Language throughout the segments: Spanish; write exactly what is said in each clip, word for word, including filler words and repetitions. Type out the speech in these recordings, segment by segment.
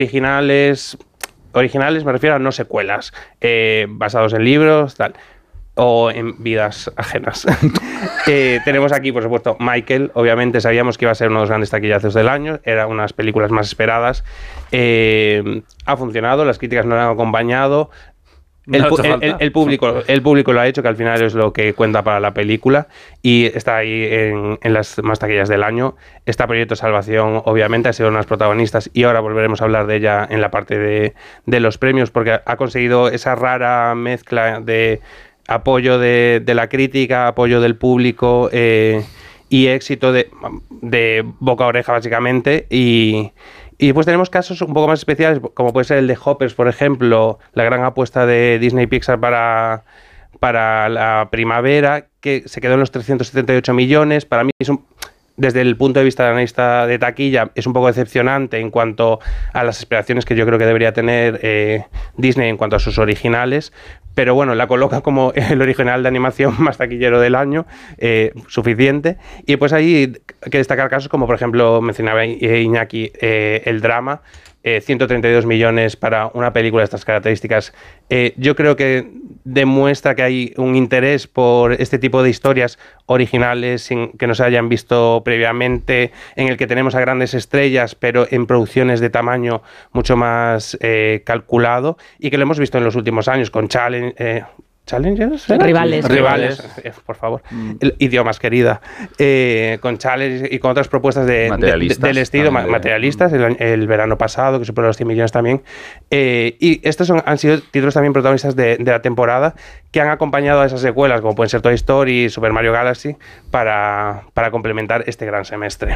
originales, originales me refiero a no secuelas, eh, basados en libros, tal, o en vidas ajenas. eh, tenemos aquí, por supuesto, Michael. Obviamente sabíamos que iba a ser uno de los grandes taquillazos del año, era una de las películas más esperadas. Eh, ha funcionado, las críticas nos han acompañado. El, No el, el, el, público, el público lo ha hecho, que al final es lo que cuenta para la película, y está ahí en, en las más taquillas del año. Está Proyecto Salvación, obviamente, ha sido una de las protagonistas, y ahora volveremos a hablar de ella en la parte de, de los premios, porque ha conseguido esa rara mezcla de apoyo de, de la crítica, apoyo del público eh, y éxito de, de boca a oreja, básicamente. Y, y después tenemos casos un poco más especiales, como puede ser el de Hoppers, por ejemplo, la gran apuesta de Disney Pixar para, para la primavera, que se quedó en los trescientos setenta y ocho millones. Para mí es un... Desde el punto de vista de analista de taquilla, es un poco decepcionante en cuanto a las esperaciones que yo creo que debería tener eh, Disney en cuanto a sus originales, pero bueno, la coloca como el original de animación más taquillero del año, eh, suficiente. Y pues ahí hay que destacar casos como, por ejemplo, mencionaba Iñaki, eh, el drama, eh, ciento treinta y dos millones para una película de estas características. Eh, yo creo que demuestra que hay un interés por este tipo de historias originales sin que no se hayan visto previamente, en el que tenemos a grandes estrellas, pero en producciones de tamaño mucho más eh, calculado, y que lo hemos visto en los últimos años con Challenge... Eh, ¿Challengers? ¿Era? Rivales. Rivales, eh, por favor. Mm. El, idiomas, querida. Eh, con Challenge y con otras propuestas de, de, de, del estilo, ma materialistas, el, el verano pasado, que superó los cien millones también. Eh, y estos son, han sido títulos también protagonistas de, de la temporada, que han acompañado a esas secuelas, como pueden ser Toy Story y Super Mario Galaxy, para, para complementar este gran semestre.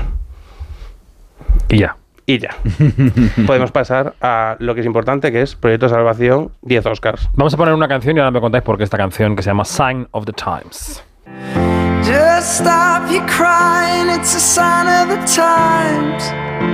Y ya. Y ya. Podemos pasar a lo que es importante, que es Proyecto Salvación, diez Oscars. Vamos a poner una canción y ahora me contáis por qué esta canción, que se llama Sign of the Times. Just stop your crying, it's a sign of the times.